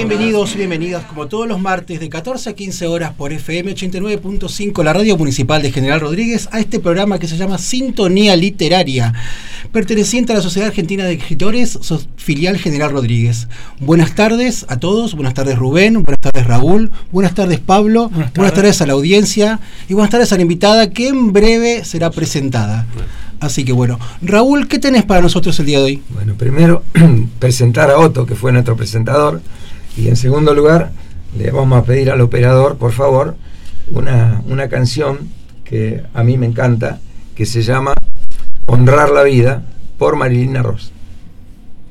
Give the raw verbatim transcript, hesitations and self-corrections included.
Bienvenidos y bienvenidas como todos los martes de catorce a quince horas por F M ochenta y nueve punto cinco, la radio municipal de General Rodríguez, a este programa que se llama Sintonía Literaria, perteneciente a la Sociedad Argentina de Escritores, filial General Rodríguez. Buenas tardes a todos, buenas tardes Rubén, buenas tardes Raúl, buenas tardes Pablo, buenas tardes, buenas tardes a la audiencia y buenas tardes a la invitada que en breve será presentada. Así que bueno, Raúl, ¿qué tenés para nosotros el día de hoy? Bueno, primero presentar a Otto, que fue nuestro presentador, y en segundo lugar le vamos a pedir al operador, por favor, una, una canción que a mí me encanta, que se llama Honrar la Vida, por Marilina Ross.